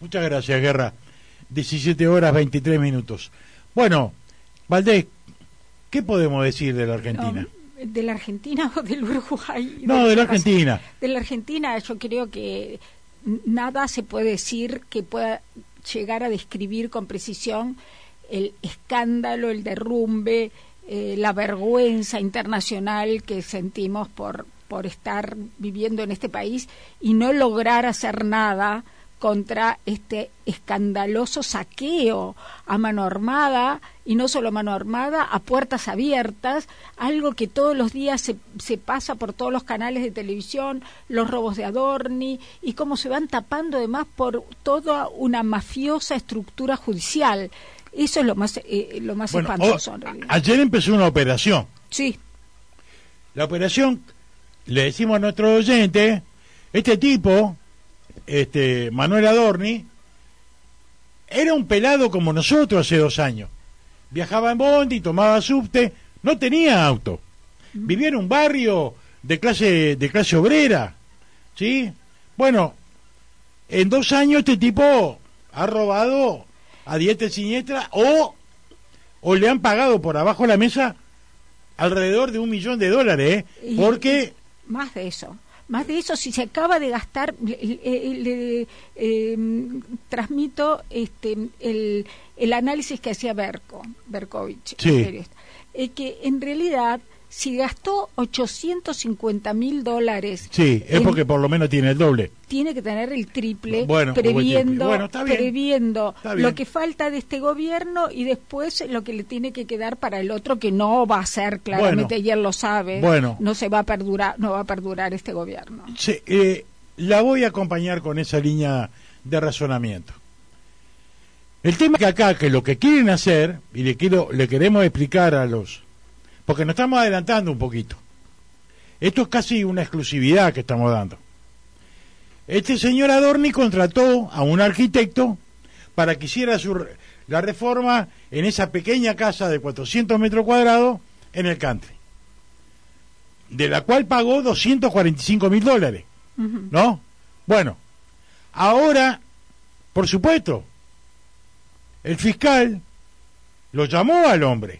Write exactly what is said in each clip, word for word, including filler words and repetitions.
Muchas gracias, Guerra. diecisiete horas veintitrés minutos. Bueno, Valdés, ¿qué podemos decir de la Argentina? No, ¿de la Argentina o del Uruguay? No, de, de la Argentina. De la Argentina yo creo que nada se puede decir que pueda llegar a describir con precisión el escándalo, el derrumbe, eh, la vergüenza internacional que sentimos por, por estar viviendo en este país y no lograr hacer nada contra este escandaloso saqueo a mano armada, y no solo a mano armada, a puertas abiertas, algo que todos los días se, se pasa por todos los canales de televisión, los robos de Adorni, y cómo se van tapando además por toda una mafiosa estructura judicial. Eso es lo más eh, lo más bueno, espantoso. O, en realidad. Ayer empezó una operación. Sí. La operación, le decimos a nuestro oyente, este tipo... Este Manuel Adorni era un pelado como nosotros hace dos años. Viajaba en bondi, tomaba subte, no tenía auto. Vivía en un barrio de clase de clase obrera, ¿sí? Bueno, en dos años este tipo ha robado a diestra y siniestra o o le han pagado por abajo de la mesa alrededor de un millón de dólares, ¿eh? Porque más de eso. Más de eso, si se acaba de gastar, le, le, le eh, transmito este el, el análisis que hacía Berko, Berkovich, sí. eh, que en realidad, si gastó ochocientos cincuenta mil dólares... Sí, es en, porque por lo menos tiene el doble. Tiene que tener el triple, bueno, previendo, bueno, está bien, previendo está bien. lo que falta de este gobierno y después lo que le tiene que quedar para el otro, que no va a ser, claramente, bueno, y él lo sabe, bueno, no se va a perdurar, no va a perdurar este gobierno. Sí, eh, la voy a acompañar con esa línea de razonamiento. El tema es que acá, que lo que quieren hacer, y le quiero, le queremos explicar a los... porque nos estamos adelantando un poquito. Esto es casi una exclusividad que estamos dando. Este señor Adorni contrató a un arquitecto para que hiciera su, la reforma en esa pequeña casa de cuatrocientos metros cuadrados en el country, de la cual pagó doscientos cuarenta y cinco mil dólares. Uh-huh. ¿No? Bueno, ahora, por supuesto, el fiscal lo llamó al hombre.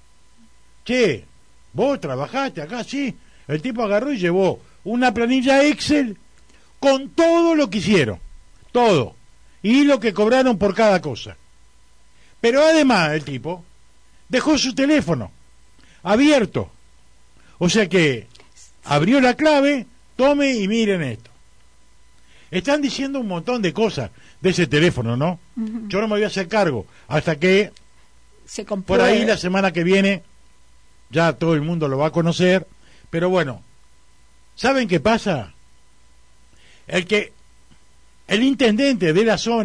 Che, vos trabajaste acá, sí. El tipo agarró y llevó una planilla Excel con todo lo que hicieron, todo, y lo que cobraron por cada cosa. Pero además el tipo dejó su teléfono abierto, o sea que abrió la clave, tome y miren esto. Están diciendo un montón de cosas de ese teléfono, ¿no? Uh-huh. Yo no me voy a hacer cargo hasta que se compruebe. Por ahí la semana que viene ya todo el mundo lo va a conocer, pero bueno, ¿saben qué pasa? El que el intendente de la zona